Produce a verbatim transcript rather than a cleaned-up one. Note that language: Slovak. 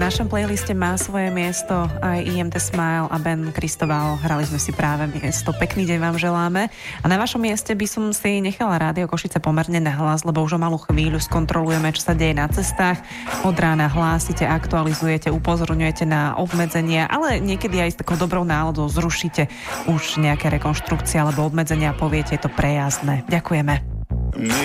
našom playliste má svoje miesto aj í em The Smile a Ben Cristobal. Hrali sme si práve miesto. Pekný deň vám želáme. A na vašom mieste by som si nechala Rádio Košice pomerne nahlas, lebo už o malú chvíľu skontrolujeme, čo sa deje na cestách. Od rána hlásite, aktualizujete, upozorňujete na obmedzenia, ale niekedy aj s takou dobrou náladou zrušíte už nejaké rekonštrukcie alebo obmedzenia a poviete, je to prejazdné. Ďakujeme.